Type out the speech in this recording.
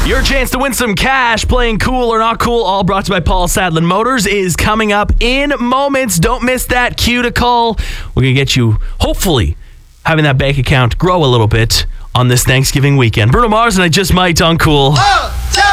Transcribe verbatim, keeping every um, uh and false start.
Your chance to win some cash playing Cool or Not Cool, all brought to you by Paul Sadlin Motors, is coming up in moments. Don't miss that cue to call. We're going to get you, hopefully, having that bank account grow a little bit on this Thanksgiving weekend. Bruno Mars and I Just Might on Cool. Oh,